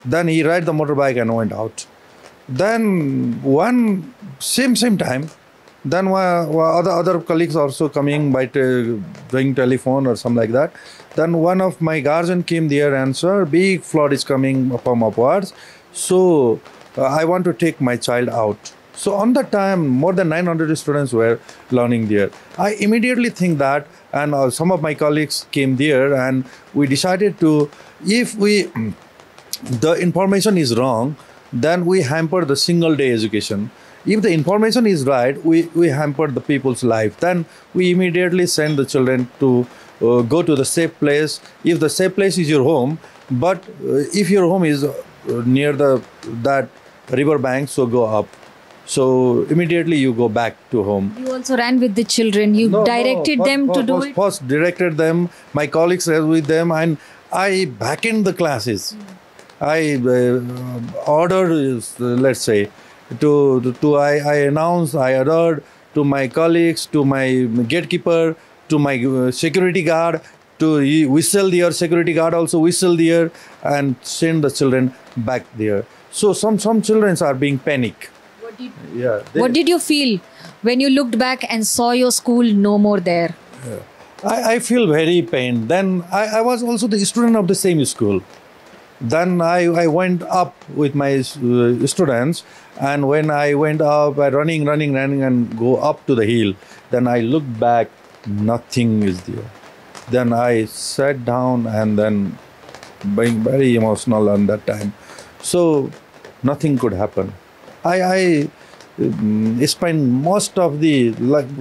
Then he ride the motorbike and went out. Then one same time, then other colleagues also coming by doing telephone or something like that. Then one of my guardian came there and sir, big flood is coming from upwards. So I want to take my child out. So on that time, more than 900 students were learning there. I immediately think that, and some of my colleagues came there, and we decided to, if the information is wrong, then we hamper the single day education. If the information is right, we hamper the people's life. Then we immediately send the children to go to the safe place. If the safe place is your home, but if your home is near that river bank, so go up. So immediately you go back to home. You also ran with the children. You directed them to do it. First directed them. My colleagues were with them, and I back-end the classes. I ordered, let's say, I announced, I ordered to my colleagues, to my gatekeeper, to my security guard, to whistle there, security guard also whistle there, and send the children back there. So some children are being panic. What did you feel when you looked back and saw your school no more there? I feel very pain. Then I was also the student of the same school. Then I went up with my students, and when I went up, I running and go up to the hill. Then I looked back, nothing is there. Then I sat down and then being very emotional on that time. So nothing could happen. I spent most of the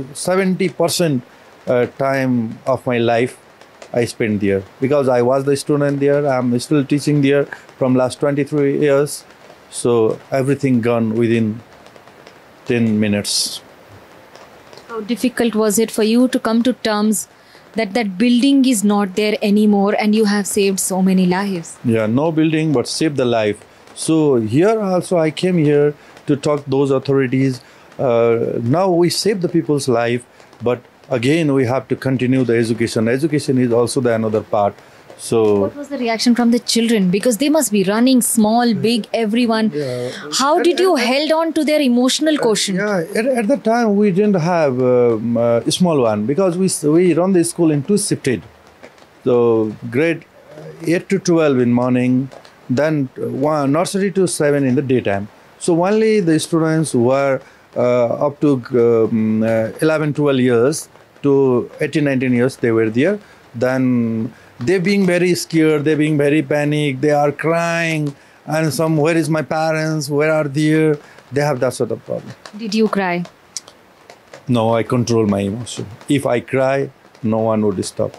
70% time of my life I spent there, because I was the student there. I'm still teaching there from last 23 years. So everything gone within 10 minutes. How difficult was it for you to come to terms that that building is not there anymore and you have saved so many lives? Yeah, no building but saved the life. So here also I came here to talk to those authorities. Now we save the people's life, but again we have to continue the education. Education is also the another part. So what was the reaction from the children? Because they must be running, small, big, everyone. Yeah. How did you held on to their emotional quotient? At the time we didn't have a small one, because we run the school in two shifted. So grade 8 to 12 in morning, then nursery to 7 in the daytime. So only the students who were up to 11, 12 years to 18, 19 years, they were there. Then they being very scared, they being very panicked, they are crying, and where is my parents, where are they? They have that sort of problem. Did you cry? No, I control my emotion. If I cry, no one would stop.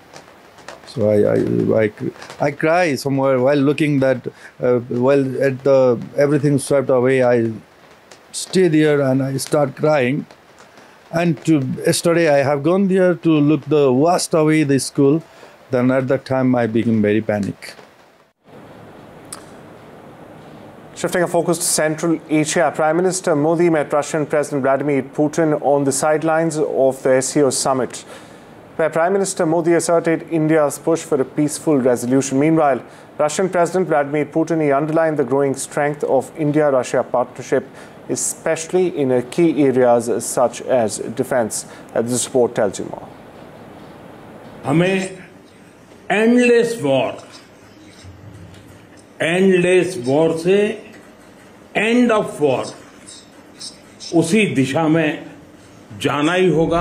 So I cry somewhere while looking that, everything swept away, I stay there and I start crying. And yesterday I have gone there to look the washed away the school. Then at that time I became very panic. Shifting our focus to Central Asia, Prime Minister Modi met Russian President Vladimir Putin on the sidelines of the SCO summit, where Prime Minister Modi asserted India's push for a peaceful resolution. Meanwhile, Russian President Vladimir Putin, he underlined the growing strength of India-Russia partnership, especially in key areas such as defense. This report tells you more. हमें endless war से end of war उसी दिशा में जाना ही होगा.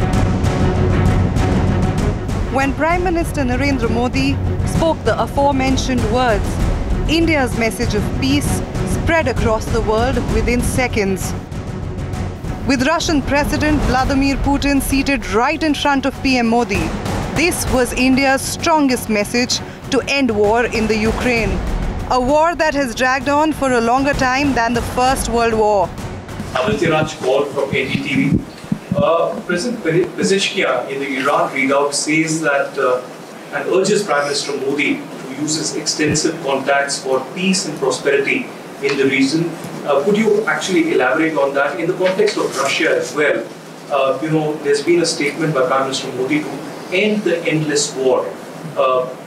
When Prime Minister Narendra Modi spoke the aforementioned words, India's message of peace spread across the world within seconds. With Russian President Vladimir Putin seated right in front of PM Modi, this was India's strongest message to end war in the Ukraine, a war that has dragged on for a longer time than the First World War. Aditya Raj Kaur from NDTV. President Pezeshkian in the Iran readout says that and urges Prime Minister Modi to use his extensive contacts for peace and prosperity in the region. Could you actually elaborate on that in the context of Russia as well? There's been a statement by Prime Minister Modi to end the endless war.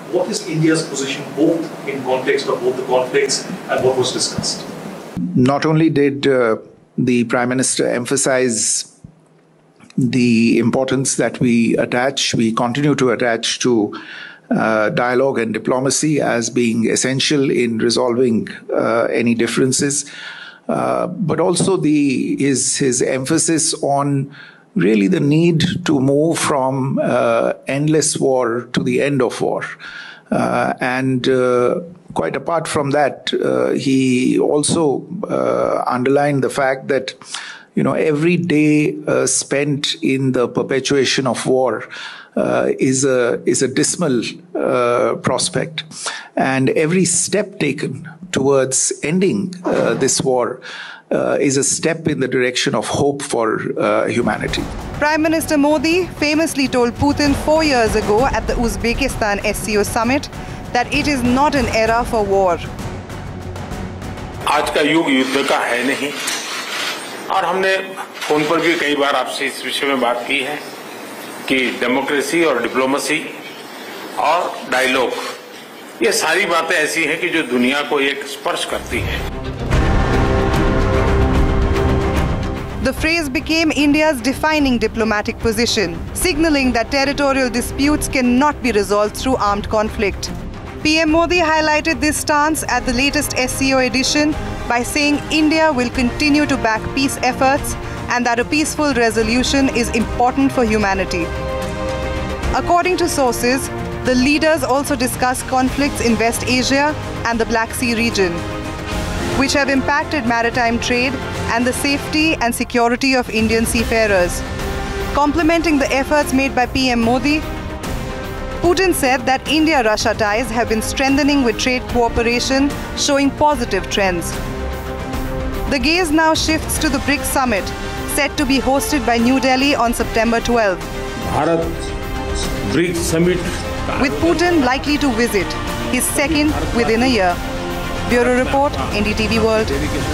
what is India's position both in context of both the conflicts and what was discussed? Not only did the Prime Minister emphasize the importance that we continue to attach to dialogue and diplomacy as being essential in resolving any differences, but also his emphasis on really the need to move from endless war to the end of war. And quite apart from that, he also underlined the fact that every day spent in the perpetuation of war is a dismal prospect, and every step taken towards ending this war is a step in the direction of hope for humanity. Prime Minister Modi famously told Putin 4 years ago at the Uzbekistan SCO summit that it is not an era for war. आज का युग युद्ध का है नहीं, और हमने phone पर भी कई बार आपसे इस विषय में बात की है कि डेमोक्रेसी और डिप्लोमेसी और डायलॉग, ये सारी बातें ऐसी हैं कि जो दुनिया को एक स्पर्श करती हैं. The phrase became India's defining diplomatic position, signaling that territorial disputes cannot be resolved through armed conflict. PM Modi highlighted this stance at the latest SCO edition by saying India will continue to back peace efforts and that a peaceful resolution is important for humanity. According to sources, the leaders also discussed conflicts in West Asia and the Black Sea region, which have impacted maritime trade and the safety and security of Indian seafarers. Complementing the efforts made by PM Modi, Putin said that India-Russia ties have been strengthening with trade cooperation, showing positive trends. The gaze now shifts to the BRICS summit, set to be hosted by New Delhi on September 12. Bharat BRICS summit, with Putin likely to visit, his second within a year. Bureau Report, NDTV World.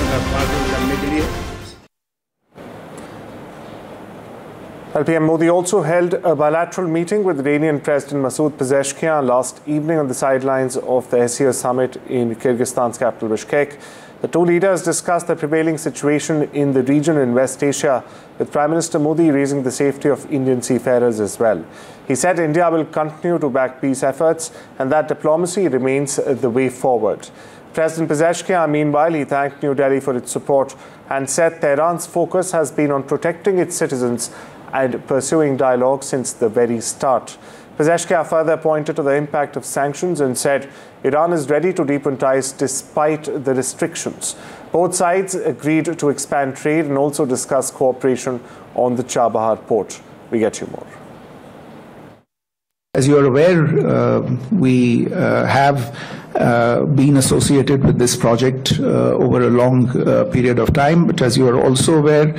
PM Modi also held a bilateral meeting with Iranian President Masoud Pezeshkian last evening on the sidelines of the SCO summit in Kyrgyzstan's capital Bishkek. The two leaders discussed the prevailing situation in the region in West Asia, with Prime Minister Modi raising the safety of Indian seafarers as well. He said India will continue to back peace efforts and that diplomacy remains the way forward. President Pezeshkian, meanwhile, he thanked New Delhi for its support and said Tehran's focus has been on protecting its citizens and pursuing dialogue since the very start. Pezeshkian further pointed to the impact of sanctions and said Iran is ready to deepen ties despite the restrictions. Both sides agreed to expand trade and also discuss cooperation on the Chabahar port. We get you more. As you are aware, we have been associated with this project over a long period of time. But as you are also aware,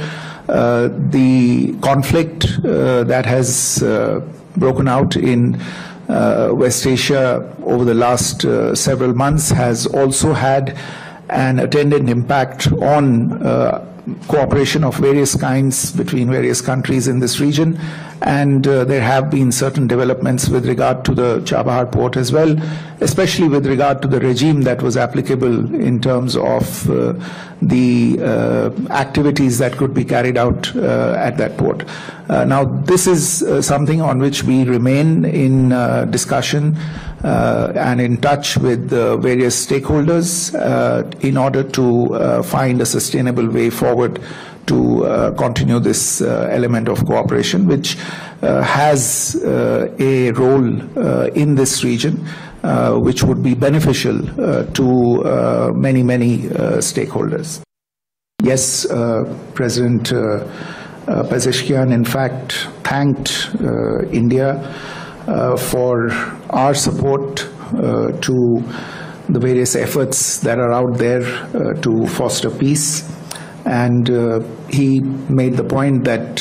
the conflict that has broken out in West Asia over the last several months has also had an attendant impact on cooperation of various kinds between various countries in this region, and there have been certain developments with regard to the Chabahar port as well, especially with regard to the regime that was applicable in terms of the activities that could be carried out at that port. Now, this is something on which we remain in discussion and in touch with various stakeholders in order to find a sustainable way forward to continue this element of cooperation, which has a role in this region, which would be beneficial to many stakeholders. Yes, President Pezeshkian, in fact, thanked India for our support to the various efforts that are out there to foster peace. And he made the point that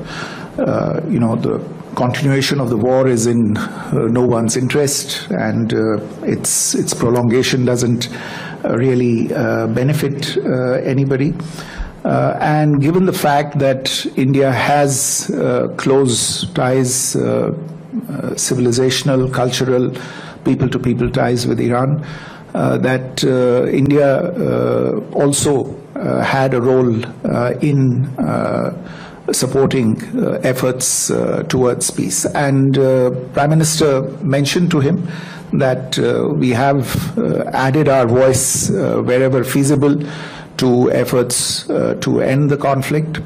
the continuation of the war is in no one's interest, and its prolongation doesn't really benefit anybody. And given the fact that India has close ties, civilizational, cultural, people-to-people ties with Iran, that India also had a role in supporting efforts towards peace. And Prime Minister mentioned to him that we have added our voice wherever feasible to efforts to end the conflict.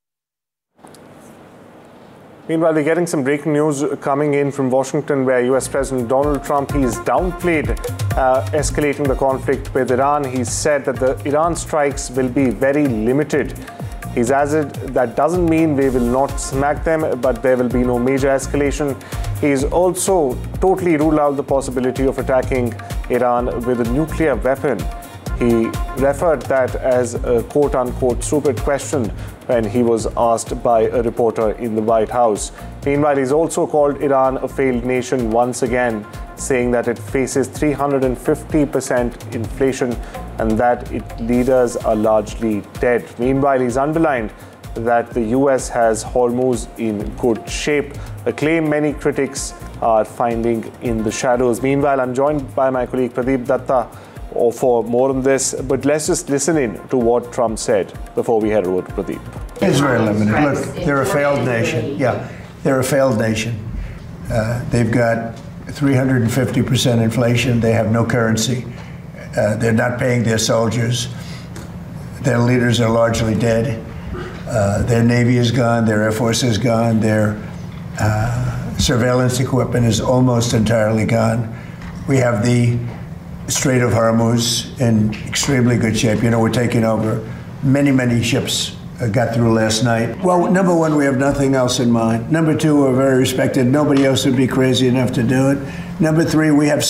Meanwhile, we're getting some breaking news coming in from Washington, where US President Donald Trump, he's downplayed escalating the conflict with Iran. He said that the Iran strikes will be very limited. He's added that doesn't mean we will not smack them, but there will be no major escalation. He's also totally ruled out the possibility of attacking Iran with a nuclear weapon. He referred that as a quote-unquote stupid question when he was asked by a reporter in the White House. Meanwhile, he's also called Iran a failed nation once again, saying that it faces 350% inflation and that its leaders are largely dead. Meanwhile, he's underlined that the US has Hormuz in good shape, a claim many critics are finding in the shadows. Meanwhile, I'm joined by my colleague Pradeep Datta for more on this, but let's just listen in to what Trump said before we head over to Pradeep. It's very limited. Look, they're a failed nation. Yeah, they're a failed nation. They've got 350% inflation. They have no currency. They're not paying their soldiers. Their leaders are largely dead. Their Navy is gone. Their Air Force is gone. Their surveillance equipment is almost entirely gone. We have the Strait of Hormuz in extremely good shape. You know, we're taking over. Many ships got through last night. Well, number one, we have nothing else in mind. Number two, we're very respected. Nobody else would be crazy enough to do it. Number three, we have